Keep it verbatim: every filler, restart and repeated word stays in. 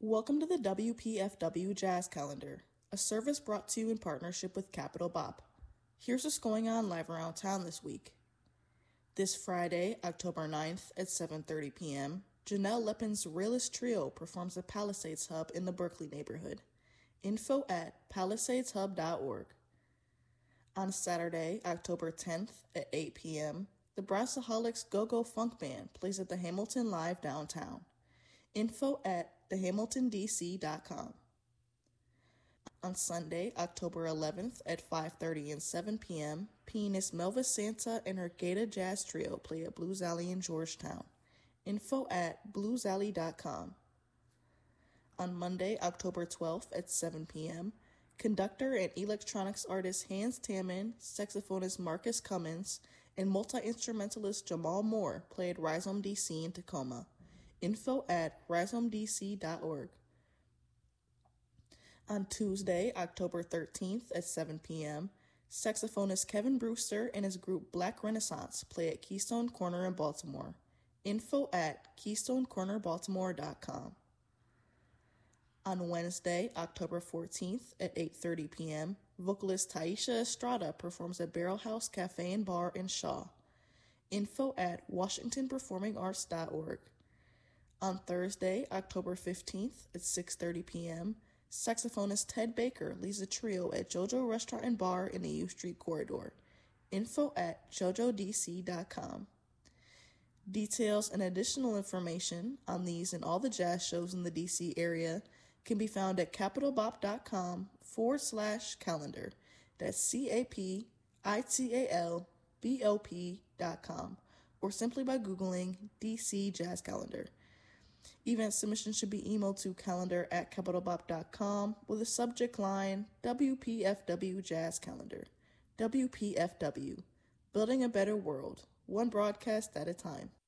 Welcome to the W P F W Jazz Calendar, a service brought to you in partnership with Capital Bop. Here's what's going on live around town this week. This Friday, October ninth at seven thirty p.m., Janelle Lepin's Realist Trio performs at Palisades Hub in the Berkeley neighborhood. Info at palisades hub dot org. On Saturday, October tenth at eight p.m., the Brassaholics Go-Go Funk Band plays at the Hamilton Live downtown. Info at the hamilton d c dot com. On Sunday, October eleventh at five thirty and seven p.m., pianist Melva Santa and her Gaita Jazz Trio play at Blues Alley in Georgetown. Info at blues alley dot com. On Monday, October twelfth at seven p.m., conductor and electronics artist Hans Tamman, saxophonist Marcus Cummins, and multi-instrumentalist Jamal Moore play at Rhizome D C in Tacoma. Info at rhizome d c dot org. On Tuesday, October thirteenth at seven p.m., saxophonist Kevin Brewster and his group Black Renaissance play at Keystone Corner in Baltimore. Info at keystone corner baltimore dot com. On Wednesday, October fourteenth at eight thirty p.m., vocalist Taisha Estrada performs at Barrel House Cafe and Bar in Shaw. Info at washington performing arts dot org. On Thursday, October fifteenth at six thirty p.m., saxophonist Ted Baker leads a trio at JoJo Restaurant and Bar in the U Street Corridor. Info at jojo d c dot com. Details and additional information on these and all the jazz shows in the D C area can be found at capitalbop.com forward slash calendar. That's C-A-P-I-T-A-L-B-O-P dot com, or simply by Googling D C Jazz Calendar. Event submission should be emailed to calendar at capitalbop dot com with a subject line W P F W Jazz Calendar. W P F W, Building a Better World, one broadcast at a time.